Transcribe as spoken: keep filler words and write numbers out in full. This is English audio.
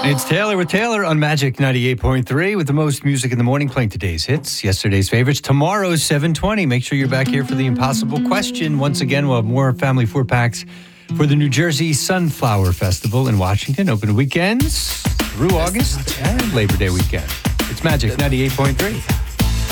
It's Taylor with Taylor on Magic ninety-eight point three with the most music in the morning, playing today's hits, yesterday's favorites. Tomorrow's seven twenty. Make sure you're back here for the impossible question. Once again, we'll have more family four packs for the New Jersey Sunflower Festival in Washington. Open weekends through August and Labor Day weekend. It's Magic ninety-eight point three.